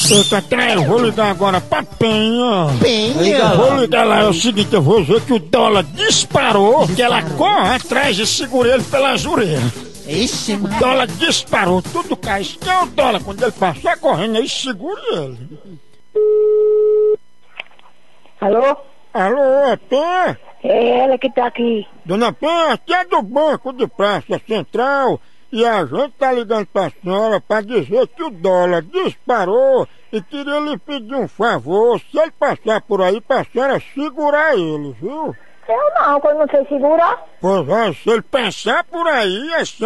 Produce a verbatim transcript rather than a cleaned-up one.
Eita, trem, eu vou ligar agora pra Penha. Penha? Vou ligar lá, é o seguinte, eu vou ver que o dólar disparou, que ela corre atrás e segura ele pelas orelhas. Ixi, O mano. dólar disparou, tudo cai. Quem é o dólar? Quando ele passar correndo, aí segura ele. Alô? Alô, é Penha? É ela que tá aqui. Dona Penha, aqui é do Banco de Praça Central e a gente tá ligando pra senhora pra dizer que o dólar disparou e queria lhe pedir um favor, se ele passar por aí, pra senhora segurar ele, viu? Eu não, que eu não sei segurar. Pois é, se ele passar por aí, é